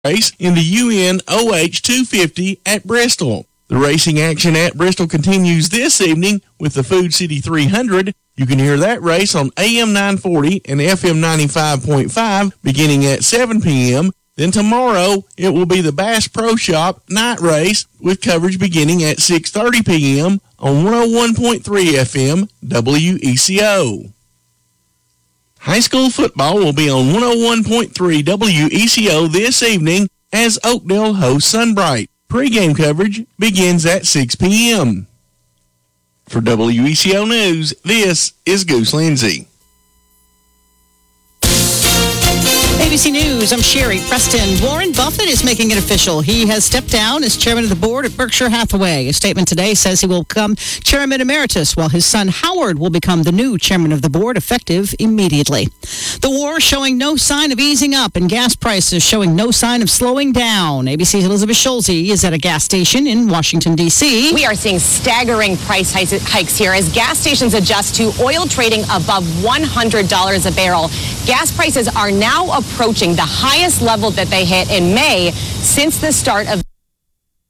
race in the UN OH 250 at Bristol. The racing action at Bristol continues this evening with the Food City 300. You can hear that race on AM 940 and FM 95.5 beginning at 7 p.m. Then tomorrow, it will be the Bass Pro Shop night race with coverage beginning at 6:30 p.m. on 101.3 FM WECO. High school football will be on 101.3 WECO this evening as Oakdale hosts Sunbright. Pre-game coverage begins at 6 p.m. For WECO News, this is Goose Lindsay. ABC News, I'm Sherry Preston. Warren Buffett is making it official. He has stepped down as chairman of the board at Berkshire Hathaway. A statement today says he will become chairman emeritus, while his son Howard will become the new chairman of the board, effective immediately. The war showing no sign of easing up, and gas prices showing no sign of slowing down. ABC's Elizabeth Schulze is at a gas station in Washington, D.C. We are seeing staggering price hikes here as gas stations adjust to oil trading above $100 a barrel. Gas prices are now approaching the highest level that they hit in May since the start of